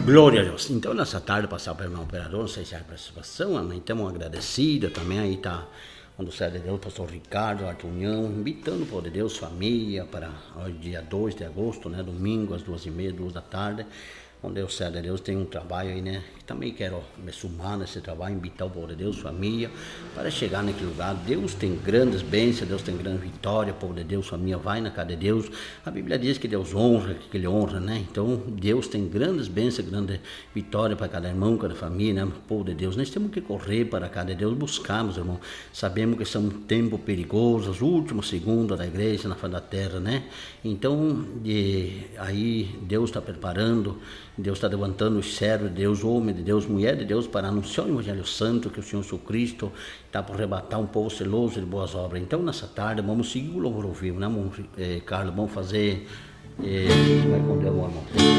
Glória a Deus. Então, nessa tarde, passar para o irmão operador, não sei se é a participação, amém. Estamos agradecidos também. Aí está, quando sai de Deus, o pastor Ricardo, Arthur União, invitando o povo de Deus, família, para o dia 2 de agosto, né, domingo, às 2h30, 2 da tarde. Quando Deus sai de Deus, tem um trabalho aí, né? Também quero me sumar nesse trabalho, invitar o povo de Deus, família, para chegar naquele lugar. Deus tem grandes bênçãos, Deus tem grande vitória, o povo de Deus, família, vai na casa de Deus. A Bíblia diz que Deus honra, que Ele honra, né? Então, Deus tem grandes bênçãos, grande vitória para cada irmão, cada família, né? O povo de Deus. Nós temos que correr para a casa de Deus, buscarmos, irmão. Sabemos que são um tempo perigoso, os últimos segundos da igreja na face da terra, né? Então, aí Deus está preparando, Deus está levantando os servos de Deus, homem de Deus, mulher de Deus, para anunciar o Evangelho Santo, que o Senhor Jesus Cristo está por arrebatar um povo celoso de boas obras. Então, nessa tarde, vamos seguir o louvor ao vivo, né, Carlos? Vamos fazer... vai com Deus, irmão.